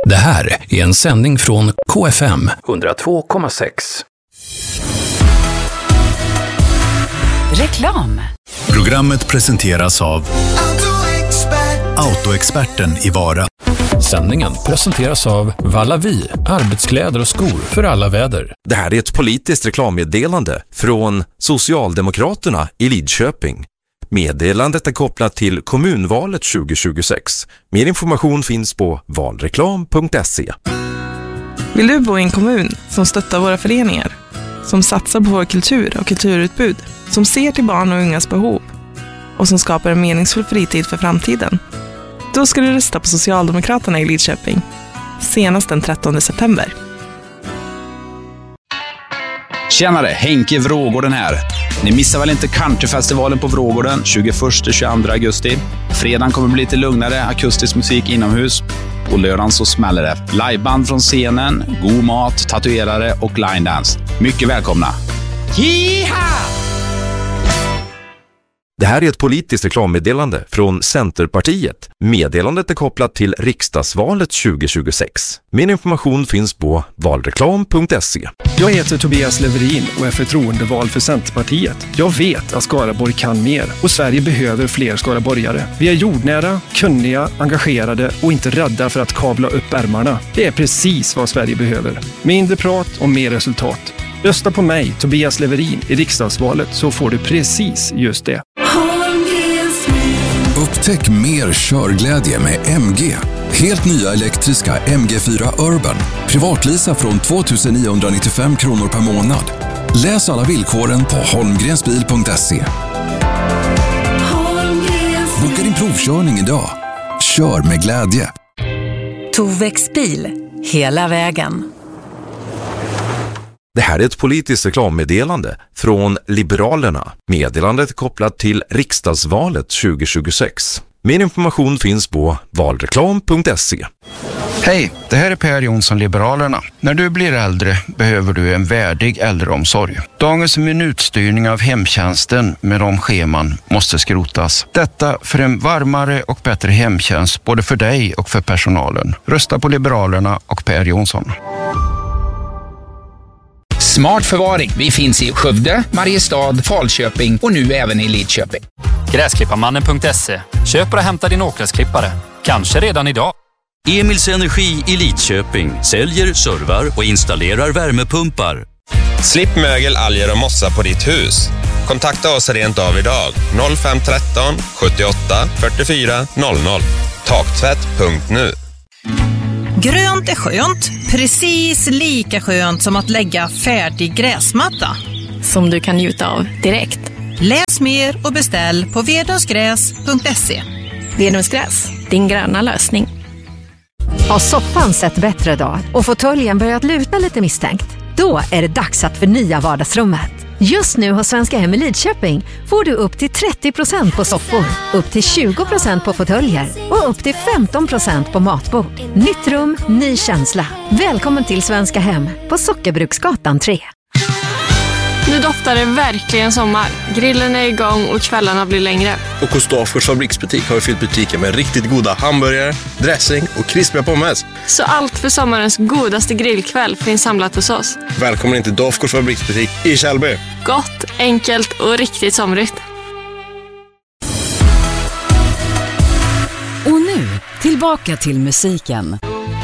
Det här är en sändning från KFM 102,6. Reklam. Programmet presenteras av Autoexperten i Vara. Sändningen presenteras av Vallavi, arbetskläder och skor för alla väder. Det här är ett politiskt reklammeddelande från Socialdemokraterna i Lidköping. Meddelandet är kopplat till kommunvalet 2026. Mer information finns på valreklam.se. Vill du bo i en kommun som stöttar våra föreningar? Som satsar på vår kultur och kulturutbud? Som ser till barn och ungas behov? Och som skapar en meningsfull fritid för framtiden? Då ska du rösta på Socialdemokraterna i Lidköping. Senast den 13 september. Tjenare, Henke Vrågården här. Ni missar väl inte Countryfestivalen på Vrågården 21-22 augusti. Fredagen kommer bli lite lugnare, akustisk musik inomhus. På lördagen så smäller det. Liveband från scenen, god mat, tatuerare och line dance. Mycket välkomna. Jiha! Det här är ett politiskt reklammeddelande från Centerpartiet. Meddelandet är kopplat till riksdagsvalet 2026. Mer information finns på valreklam.se. Jag heter Tobias Leverin och är förtroendevald för Centerpartiet. Jag vet att Skaraborg kan mer och Sverige behöver fler skaraborgare. Vi är jordnära, kunniga, engagerade och inte rädda för att kavla upp ärmarna. Det är precis vad Sverige behöver. Mindre prat och mer resultat. Rösta på mig, Tobias Leverin, i riksdagsvalet så får du precis just det. Upptäck mer körglädje med MG. Helt nya elektriska MG4 Urban. Privatlisa från 2995 kronor per månad. Läs alla villkoren på holmgrensbil.se. Boka din provkörning idag. Kör med glädje. Tovex bil, hela vägen. Det här är ett politiskt reklammeddelande från Liberalerna. Meddelandet är kopplat till riksdagsvalet 2026. Mer information finns på valreklam.se. Hej, det här är Per Jonsson, Liberalerna. När du blir äldre behöver du en värdig äldreomsorg. Dagens minutstyrning av hemtjänsten med de scheman måste skrotas. Detta för en varmare och bättre hemtjänst både för dig och för personalen. Rösta på Liberalerna och Per Jonsson. Smart förvaring. Vi finns i Skövde, Mariestad, Falköping och nu även i Lidköping. Gräsklipparmannen.se. Köp och hämta din åkgräsklippare. Kanske redan idag. Emils Energi i Lidköping säljer, servar och installerar värmepumpar. Slipp mögel, alger och mossa på ditt hus. Kontakta oss rent av idag. 0513 78 44 00. Taktvätt.nu. Grönt är skönt, precis lika skönt som att lägga färdig gräsmatta. Som du kan njuta av direkt. Läs mer och beställ på vedumsgräs.se. Vedumsgräs, din gröna lösning. Har soffan sett bättre dag och fåtöljen börjat luta lite misstänkt? Då är det dags att förnya vardagsrummet. Just nu hos Svenska Hem i Lidköping får du upp till 30% på soffor, upp till 20% på fåtöljer och upp till 15% på matbord. Nytt rum, ny känsla. Välkommen till Svenska Hem på Sockerbruksgatan 3. Nu doftar det verkligen sommar. Grillen är igång och kvällarna blir längre. Och hos Dafgårds fabriksbutik har vi fyllt butiken med riktigt goda hamburgare, dressing och krispiga pommes. Så allt för sommarens godaste grillkväll finns samlat hos oss. Välkommen till Dafgårds fabriksbutik i Kjellby. Gott, enkelt och riktigt somrigt. Och nu, tillbaka till musiken.